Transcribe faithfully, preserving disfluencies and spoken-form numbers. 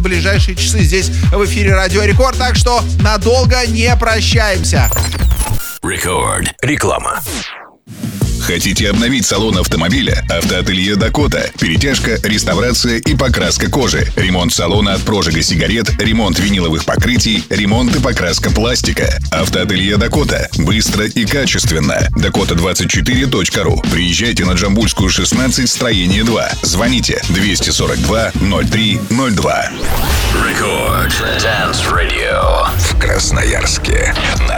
ближайшие часы здесь в эфире Радио Рекорд, так что надолго не прощаемся. Рекорд. Реклама. Хотите обновить салон автомобиля? Автоателье «Дакота». Перетяжка, реставрация и покраска кожи. Ремонт салона от прожига сигарет, ремонт виниловых покрытий, ремонт и покраска пластика. Автоателье «Дакота». Быстро и качественно. дакота двадцать четыре точка ру. Приезжайте на Джамбульскую, шестнадцать, строение два. Звоните двести сорок два ноль три ноль два. Рекорд. Dance Radio. В Красноярске.